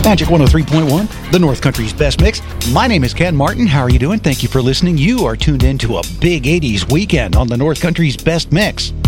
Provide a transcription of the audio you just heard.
Magic 103.1, the North Country's best mix. My name is Ken Martin. How are you doing? Thank you for listening. You are tuned in to a big 80s weekend on the North Country's best mix.